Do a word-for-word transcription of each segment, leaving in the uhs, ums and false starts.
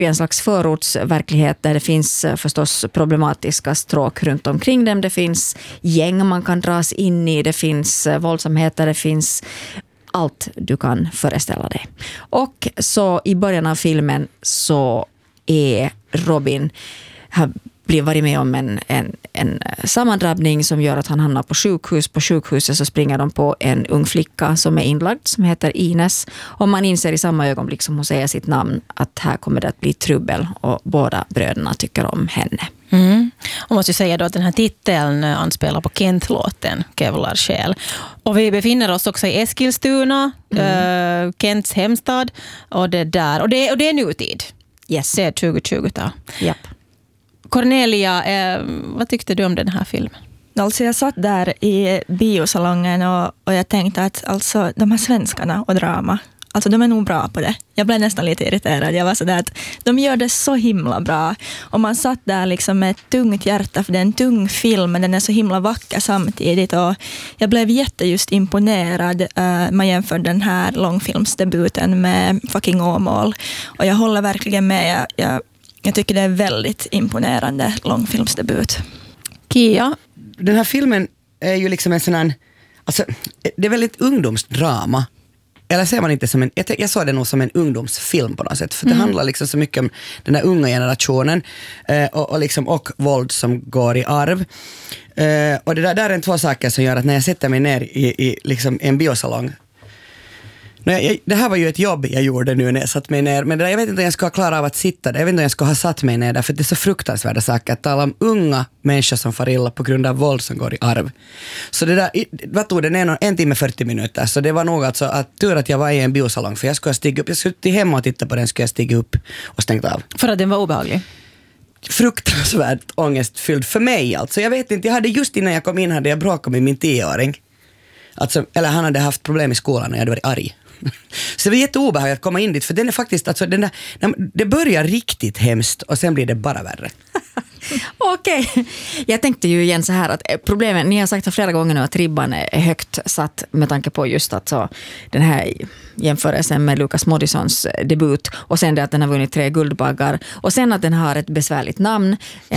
upp i en slags förortsverklighet där det finns förstås problematiska stråk runt omkring dem. Det finns gäng man kan dras in i, det finns våldsamheter, det finns allt du kan föreställa dig. Och så i början av filmen så är Robin, har blivit varit med om en, en, en sammandrabbning som gör att han hamnar på sjukhus. På sjukhuset så springer de på en ung flicka som är inlagd som heter Ines. Och man inser i samma ögonblick som hon säger sitt namn att här kommer det att bli trubbel och båda bröderna tycker om henne. Mm. Och måste ju säga då att den här titeln anspelar på Kent-låten Kevlar själ. Och vi befinner oss också i Eskilstuna, mm. äh, Kents hemstad och det där och det, och det är nutid. Yes. Det är tjugo tjugo-tal. Japp. Cornelia, eh, vad tyckte du om den här filmen? Alltså jag satt där i biosalongen och, och jag tänkte att alltså, de här svenskarna och drama, alltså de är nog bra på det. Jag blev nästan lite irriterad. Jag var så där att de gör det så himla bra. Och man satt där liksom med ett tungt hjärta för det är en tung film men den är så himla vacker samtidigt. Och jag blev jättejust imponerad. Uh, man jämför den här långfilmsdebuten med Fucking Åmål. Och jag håller verkligen med. Jag, jag Jag tycker det är väldigt imponerande långfilmsdebut. Kia? Den här filmen är ju liksom en sån här, alltså, det är väldigt ungdomsdrama. Eller ser man inte som en, jag, jag såg det nog som en ungdomsfilm på något sätt. För mm. det handlar liksom så mycket om den här unga generationen eh, och, och, liksom, och våld som går i arv. Eh, och det där, där är två saker som gör att när jag sätter mig ner i, i liksom en biosalong. Jag, det här var ju ett jobb jag gjorde nu när jag satt mig ner, men det där, jag vet inte om jag ska klara av att sitta där. Jag vet inte om jag ska ha satt mig ner där, för det är så fruktansvärda saker att tala om unga människor som far illa på grund av våld som går i arv. Så det där, vad tog det? En, en timme fyrtio minuter, så det var nog alltså att tur att jag var i en biosalong, för jag skulle stiga upp, jag skulle till hemma och titta på den, skulle jag stiga upp och stängt av. För att den var obehaglig? Fruktansvärt ångestfylld för mig alltså. Jag vet inte, jag hade just innan jag kom in hade jag bråkat med min tioåring. Alltså, eller han hade haft problem i skolan och jag hade varit arg. Så det var jätteobehagligt att komma in dit, för den är faktiskt, alltså, den där, det börjar riktigt hemskt och sen blir det bara värre. Okej, okay. Jag tänkte ju igen så här att problemet, ni har sagt det flera gånger nu att ribban är högt satt med tanke på just att så, den här jämförelsen med Lucas Moodyssons debut och sen det att den har vunnit tre guldbaggar och sen att den har ett besvärligt namn,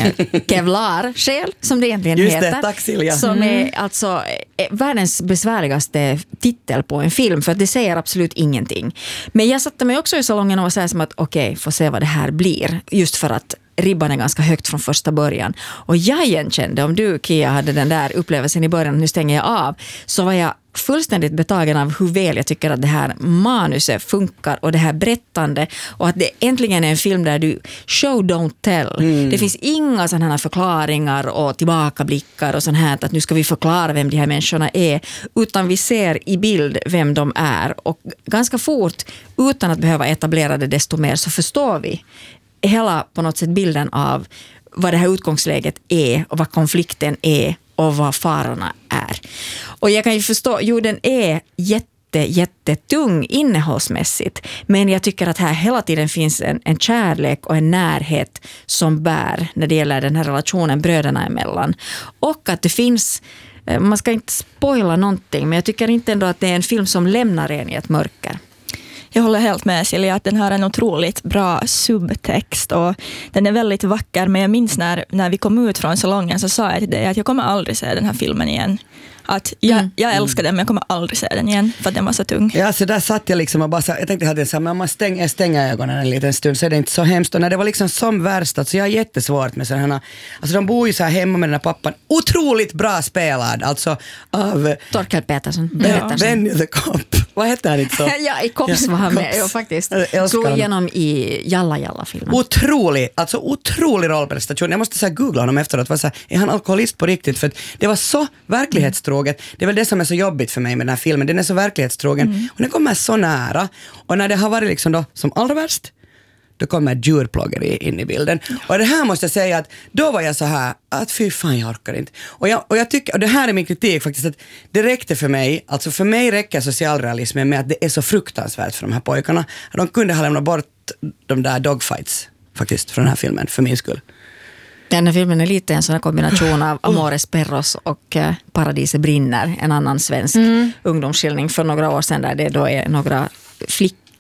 Kevlar själ som det egentligen just heter. Det, tack Silja. Som är alltså världens besvärligaste titel på en film, för att det säger absolut ingenting. Men jag satte mig också i salongen och var så här som att okej, okay, får se vad det här blir, just för att ribban är ganska högt från första början. Och jag igenkände, om du Kia hade den där upplevelsen i början, nu stänger jag av, så var jag fullständigt betagen av hur väl jag tycker att det här manuset funkar och det här berättande, och att det äntligen är en film där du show don't tell. Mm. Det finns inga sådana här förklaringar och tillbakablickar och sånt här att nu ska vi förklara vem de här människorna är, utan vi ser i bild vem de är, och ganska fort utan att behöva etablera det desto mer så förstår vi hela på något sätt bilden av vad det här utgångsläget är och vad konflikten är och vad farorna är. Och jag kan ju förstå, jo den är jätte, jättetung innehållsmässigt, men jag tycker att här hela tiden finns en, en kärlek och en närhet som bär när det gäller den här relationen bröderna emellan. Och att det finns, man ska inte spoila någonting, men jag tycker inte ändå att det är en film som lämnar en i ett mörker. Jag håller helt med Silja att den har en otroligt bra subtext och den är väldigt vacker, men jag minns när, när vi kom ut från salongen så sa jag till dig att jag kommer aldrig se den här filmen igen. Att jag, mm. jag älskar den men jag kommer aldrig se den igen för att den var så tung. Ja, så där satt jag liksom och bara, jag tänkte att jag om man stänger, stänger ögonen en liten stund så är det inte så hemskt. Och när det var liksom som värst, alltså jag har jättesvårt med sådana, alltså de bor ju så här hemma med den här pappan, otroligt bra spelad, alltså av Torkel Peterson. Ben, Ben the Cop. Vad heter han inte så? Ja, i Cops var han med. Jag faktiskt slog igenom i Jalla Jalla-filmen. Otrolig, alltså otrolig rollprestation. Jag måste så här googla honom efteråt. Var så här, är han alkoholist på riktigt? För det var så verklighetstroget. Det är väl det som är så jobbigt för mig med den här filmen. Den är så verklighetstrogen. Mm. Och den kommer så nära. Och när det har varit liksom då som allra värst, då kommer djurplågeri in i bilden. Och det här måste jag säga att då var jag så här att fy fan, jag orkar inte. Och jag, och jag tycker, och det här är min kritik faktiskt, att det räckte för mig, alltså för mig räcker socialrealismen med att det är så fruktansvärt för de här pojkarna. De kunde ha lämnat bort de där dogfights faktiskt från den här filmen, för min skull. Den här filmen är lite en sån här kombination av Amores Perros och eh, Paradiset brinner, en annan svensk mm. ungdomsskildring för några år sedan där det då är några flickor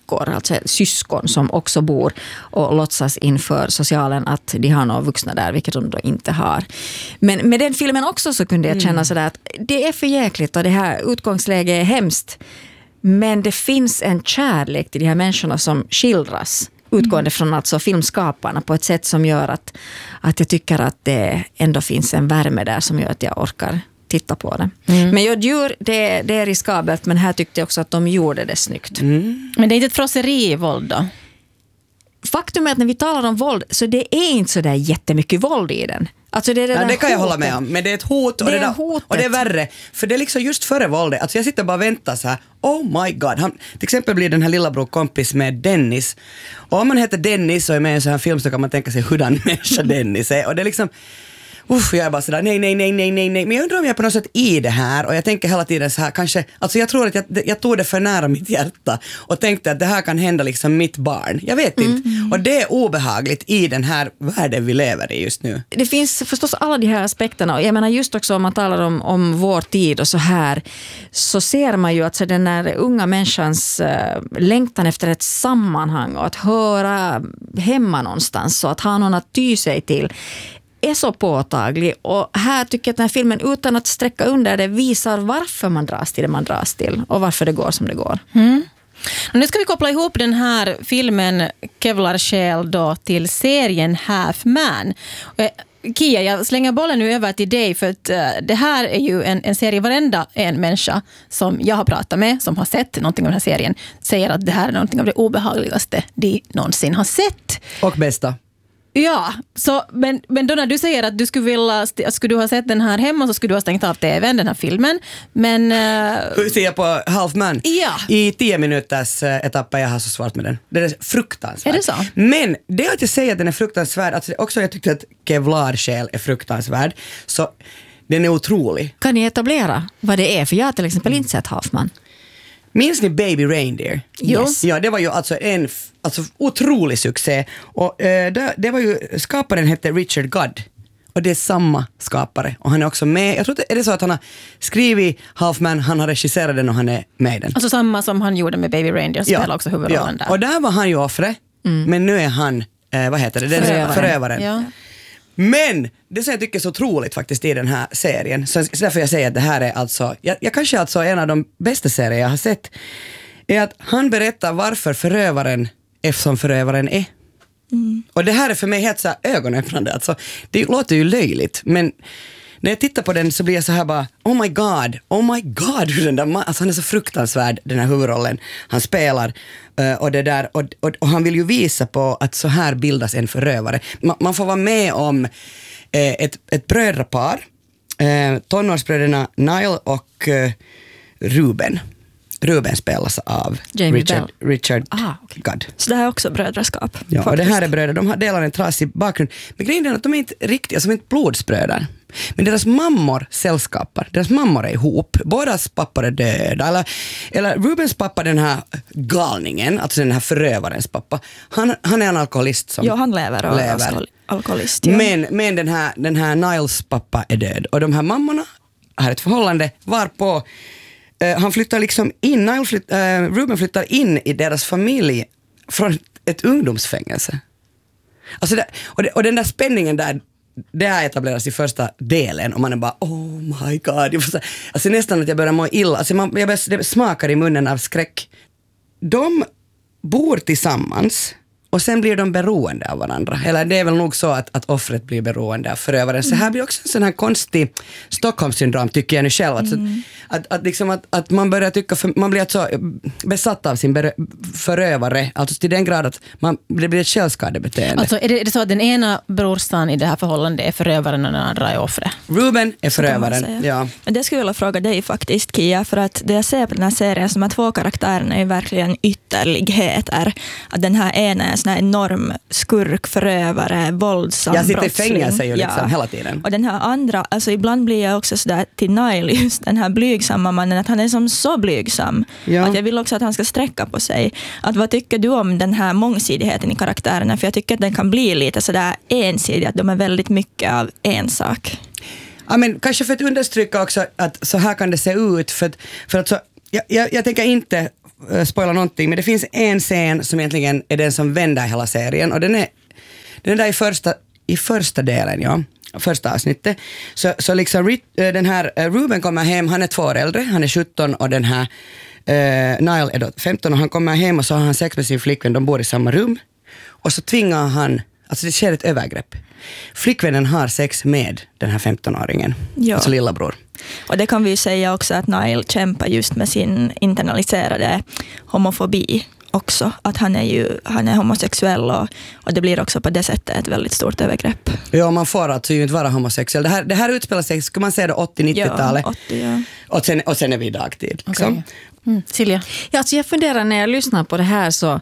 flickor, alltså syskon som också bor och låtsas inför socialen att de har några vuxna där, vilket de då inte har. Men med den filmen också så kunde jag känna mm. sådär att det är för jäkligt och det här utgångsläget är hemskt. Men det finns en kärlek till de här människorna som skildras utgående från alltså filmskaparna på ett sätt som gör att, att jag tycker att det ändå finns en värme där som gör att jag orkar titta på det. Mm. Men jag djur, det, det är riskabelt, men här tyckte jag också att de gjorde det snyggt. Mm. Men det är inte ett frosseri i våld då? Faktum är att när vi talar om våld så det är inte så där jättemycket våld i den. Alltså det, är det, ja, det kan hotet. jag hålla med om, men det är ett hot och det, det, där, och det är värre. För det är liksom just före våldet. Alltså jag sitter bara och väntar så här. Oh my god. Han, till exempel blir den här lilla bror kompis med Dennis. Och om man heter Dennis och är med i en sån här film så kan man tänka sig hurdan människa Dennis är. Och det är liksom... Uff, jag är bara sådär, nej, nej, nej, nej, nej, nej. Men jag undrar om jag är på något sätt i det här. Och jag tänker hela tiden så här, kanske... Alltså jag tror att jag, jag tog det för nära mitt hjärta. Och tänkte att det här kan hända liksom mitt barn. Jag vet mm. inte. Och det är obehagligt i den här världen vi lever i just nu. Det finns förstås alla de här aspekterna. Och jag menar just också om man talar om, om vår tid och så här. Så ser man ju att så den här unga människans uh, längtan efter ett sammanhang. Och att höra hemma någonstans. Så att ha någon att ty sig till. Är så påtaglig och här tycker jag att den här filmen utan att sträcka under det visar varför man dras till det man dras till och varför det går som det går. Mm. Och nu ska vi koppla ihop den här filmen Kevlar Själ då till serien Half Man. Kia, jag slänger bollen nu över till dig för att uh, det här är ju en, en serie, varenda en människa som jag har pratat med som har sett någonting av den här serien säger att det här är någonting av det obehagligaste de någonsin har sett. Och bästa. Ja, så, men, men då när du säger att du skulle vilja, att skulle du ha sett den här hemma så skulle du ha stängt av tvn, den här filmen. Men... Uh, Hur ser jag på Half Man? Ja. I tio minuters etapper jag har så svårt med den. Det är fruktansvärt. Är det så? Men det att jag säger att den är fruktansvärd, alltså också jag tyckte att Kevlar Själ är fruktansvärd, så den är otrolig. Kan ni etablera vad det är? För jag har till exempel inte sett Half Man. Minns ni Baby Reindeer? Yes. Ja, det var ju alltså en alltså, otrolig succé. Och eh, det, det var ju, skaparen hette Richard Godd. Och det är samma skapare. Och han är också med. Jag tror att är det så att han har skrivit Half Man, han har regisserat den och han är med i den. Alltså samma som han gjorde med Baby Reindeer, ja. spelar också huvudrollen ja. där. Och där var han ju offre. Mm. Men nu är han, eh, vad heter det? Den förövaren. förövaren. Ja. Men det som jag tycker är så otroligt faktiskt i den här serien, så därför jag säger att det här är alltså, jag, jag kanske alltså en av de bästa serier jag har sett, är att han berättar varför förövaren är som förövaren är. Mm. Och det här är för mig helt så här ögonöppnande. Alltså, det låter ju löjligt, men när jag tittar på den så blir jag så här bara, oh my god, oh my god, hur den där man, alltså han är så fruktansvärd, den här huvudrollen han spelar, uh, och det där, och, och, och han vill ju visa på att så här bildas en förövare. Man, man får vara med om eh, ett, ett brödrapar, eh, tonårsbröderna Niall och eh, Ruben. Ruben spelas av Jamie Richard, Richard ah, okay. Godd. Så det här är också brödraskap. Ja, och det här är bröder, de delar en trasig bakgrund. Men grejen är att de är inte riktiga, som inte blodsbröder. Men deras mammor sällskapar, deras mammor är ihop. Bådas pappor är döda. Eller, eller Rubens pappa, den här galningen, alltså den här förövarens pappa, han, han är en alkoholist som ja, han lever och lever. Alkohol, alkoholist. Ja. Men, men den, här, den här Niles pappa är död. Och de här mammorna har ett förhållande varpå uh, han flyttar liksom in, Niles flytt, uh, Ruben flyttar in i deras familj från ett ungdomsfängelse. Alltså det, och, det, och den där spänningen där, det här etableras i första delen och man är bara, oh my god, jag får, alltså nästan att jag börjar må illa, alltså man, jag börjar, det smakar i munnen av skräck. De bor tillsammans och sen blir de beroende av varandra. Eller det är väl nog så att, att offret blir beroende av förövaren. Så här blir också en sån här konstig Stockholmssyndrom, tycker jag nu själv. Alltså, mm. att, att, liksom att, att man börjar tycka, för, man blir alltså besatt av sin berö, förövare. Alltså till den grad att man, det blir ett självskadebeteende. Alltså är det, är det så att den ena brorsan i det här förhållandet är förövaren och den andra är offret? Ruben är förövaren, ja. Men det skulle jag vilja fråga dig faktiskt, Kia, för att det jag ser på den här serien som att två karaktärerna är verkligen ytterligheter. Att den här ena är en enorm skurk, förövare, våldsam jag sitter brottsling. i fängelse ju liksom ja. hela tiden. Och den här andra, alltså ibland blir jag också sådär till Niall, just den här blygsamma mannen, att han är som så blygsam. Ja. Att jag vill också att han ska sträcka på sig. Att vad tycker du om den här mångsidigheten i karaktärerna? För jag tycker att den kan bli lite sådär ensidig, att de är väldigt mycket av en sak. Ja, men kanske för att understryka också att så här kan det se ut, för att, för att så, jag, jag, jag tänker inte uh, spoila någonting, men det finns en scen som egentligen är den som vänder hela serien, och den är den där i första, i första delen, ja. Första avsnittet. Så, så liksom uh, den här uh, Ruben kommer hem, han är två år äldre, han är sjutton, och den här uh, Niall är då femton, och han kommer hem och så har han sex med sin flickvän, de bor i samma rum, och så tvingar han, alltså det sker ett övergrepp. Flickvännen har sex med den här femtonåringen, ja. Alltså lillabror. Och det kan vi ju säga också att Niall kämpar just med sin internaliserade homofobi också. Att han är ju han är homosexuell, och, och det blir också på det sättet ett väldigt stort övergrepp. Ja, man får alltså ju inte vara homosexuell. Det här, det här utspelar sig, ska man säga det, åttio-nittiotalet. Ja, åttio, ja. Och, sen, och sen är vi i dagtid. Liksom. Okay. Mm. Silja? Ja, alltså jag funderar när jag lyssnar på det här, så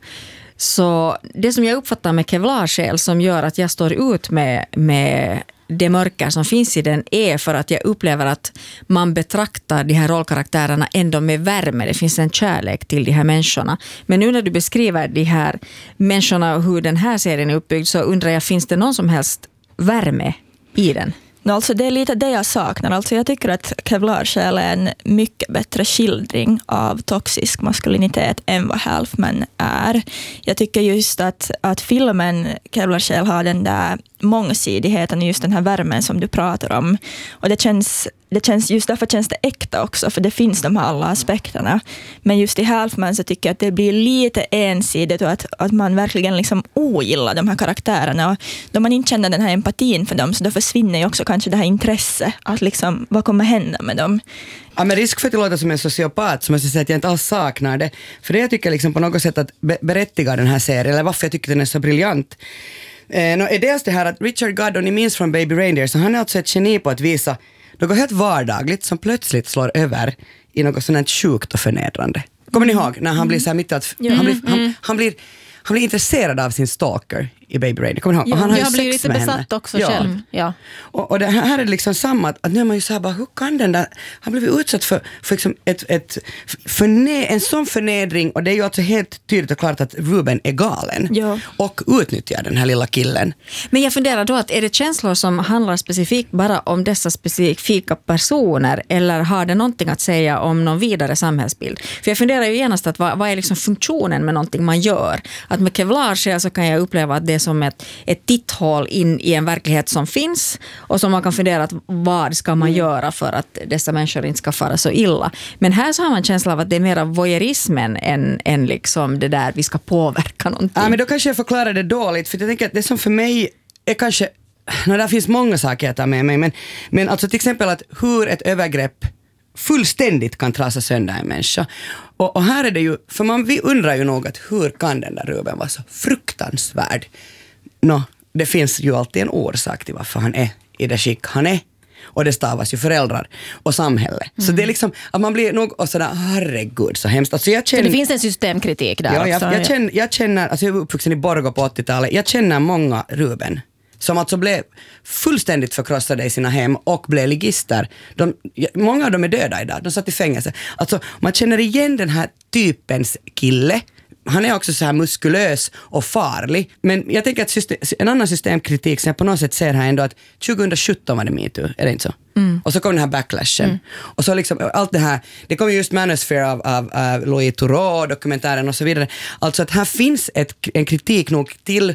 Så det som jag uppfattar med Kevlarsjäl som gör att jag står ut med, med det mörker som finns i den är för att jag upplever att man betraktar de här rollkaraktärerna ändå med värme. Det finns en kärlek till de här människorna. Men nu när du beskriver de här människorna och hur den här serien är uppbyggd, så undrar jag, finns det någon som helst värme i den? No, alltså det är lite det jag saknar. Alltså jag tycker att Kevlarsjäl är en mycket bättre skildring av toxisk maskulinitet än vad Halfman är. Jag tycker just att, att filmen Kevlarsjäl har den där mångsidigheten, just den här värmen som du pratar om. Och det känns, det känns, just därför känns det äkta också, för det finns de här alla aspekterna. Men just i Halfman så tycker jag att det blir lite ensidigt, och att, att man verkligen liksom ogillar de här karaktärerna. Och då man inte känner den här empatin för dem, så då försvinner ju också kanske det här intresset att liksom, vad kommer hända med dem? Ja, men risk för att det låter som en sociopat, som jag säger att jag inte alls saknar det. För det jag tycker liksom på något sätt att be- berättiga den här serien, eller varför jag tycker den är så briljant, Eh, no, är dels det här att Richard Godd, och ni minns från Baby Reindeer, så han är alltså ett geni på att visa något helt vardagligt som plötsligt slår över i något sånt här sjukt och förnedrande. Kommer ni ihåg när han blir så här mitt att Mm. han, blir, han, han, blir, han blir intresserad av sin stalker i Baby Reindeer. Kommer ni ihåg? Ja, och han har ju jag blir sex lite med besatt henne. också Ja. själv. Ja. Och, och det här är liksom samma, att, att nu är man ju så här bara, hur kan den där, han blev utsatt för, för liksom ett, ett förne, en sån förnedring, och det är ju alltså helt tydligt och klart att Ruben är galen, Ja. och utnyttjar den här lilla killen. Men jag funderar då, att är det känslor som handlar specifikt bara om dessa specifika personer, eller har det någonting att säga om någon vidare samhällsbild? För jag funderar ju genast att vad, vad är liksom funktionen med någonting man gör? Att med Kevlarsjäl så kan jag uppleva att det är som ett, ett titthål in i en verklighet som finns, och som man kan fundera att vad ska man göra för att dessa människor inte ska fara så illa. Men här så har man känsla av att det är mer voyeurismen än, än liksom det där vi ska påverka någonting. Ja, men då kanske jag förklarar det dåligt, för jag tänker att det som för mig är kanske, no, där finns många saker jag tar med mig, men, men alltså till exempel att hur ett övergrepp fullständigt kan trasa sönder en människa. Och, och här är det ju, för man, vi undrar ju nog att hur kan den där Ruben vara så fruktansvärd? Nå, det finns ju alltid en orsak till varför han är i det skick han är. Och det stavas ju föräldrar och samhälle. Mm. Så det är liksom, att man blir nog och sådär, herregud så hemskt. Alltså jag känner, Så det finns en systemkritik där ja, också. jag, jag, känner, jag känner, alltså jag är uppvuxen i Borgå på åttiotalet, jag känner många Ruben som alltså blev fullständigt förkrossade i sina hem och blev ligister. De, många av dem är döda idag, de satt i fängelse. Alltså man känner igen den här typens kille. Han är också så här muskulös och farlig. Men jag tänker att system, en annan systemkritik som jag på något sätt ser här ändå, att tjugohundrasjutton var det MeToo, är det inte så? Mm. Och så kom den här backlashen. Mm. Och så liksom allt det här, det kom just Manosphere av, av, av Louis Theroux, dokumentären och så vidare. Alltså att här finns ett, en kritik nog till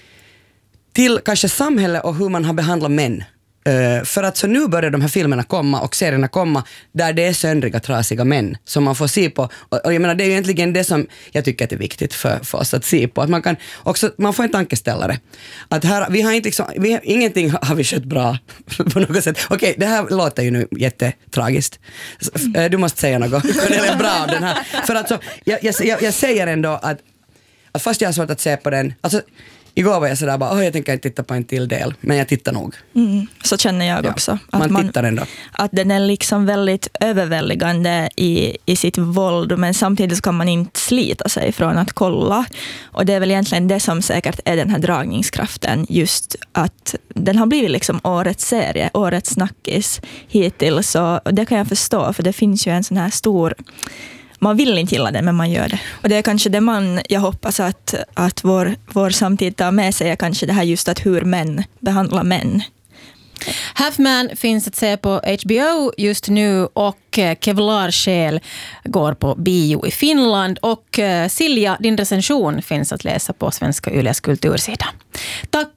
till kanske samhälle och hur man har behandlat män. Uh, för att så nu börjar de här filmerna komma och serierna komma där det är söndriga, trasiga män som man får se på. Och, och jag menar, det är ju egentligen det som jag tycker att är viktigt för, för oss att se på. Att man kan också, man får en tankeställare. Att här, vi har inte liksom, vi har, ingenting har vi skött bra på något sätt. Okej, okay, det här låter ju nu jättetragiskt. Mm. Du måste säga något. Det är bra den här. För att så, jag, jag, jag säger ändå att, att fast jag har svårt att se på den, alltså igår var jag sådär bara, oh, jag tänker inte titta på en till del, men jag tittar nog. Mm, så känner jag ja, också. Att man, man tittar ändå. Att den är liksom väldigt överväldigande i, i sitt våld, men samtidigt så kan man inte slita sig från att kolla. Och det är väl egentligen det som säkert är den här dragningskraften, just att den har blivit liksom årets serie, årets snackis hittills. Så det kan jag förstå, för det finns ju en sån här stor... Man vill inte gilla det, men man gör det. Och det är kanske det man, jag hoppas att, att vår, vår samtid tar med sig, är kanske det här just att hur män behandlar män. Half Man finns att se på H B O just nu och Kevlar Själ går på bio i Finland. Och Silja, din recension finns att läsa på Svenska Yles kultursida. Tack